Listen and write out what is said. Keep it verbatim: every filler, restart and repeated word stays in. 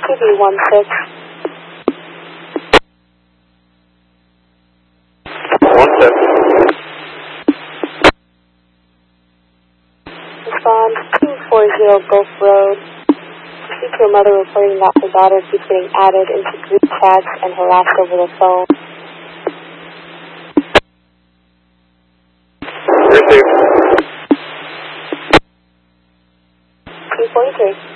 T V one six. One six. Respond two four zero Gulf Road. Speak to a mother reporting that her daughter keeps getting added into group chats and harassed over the phone. Received. two forty-three.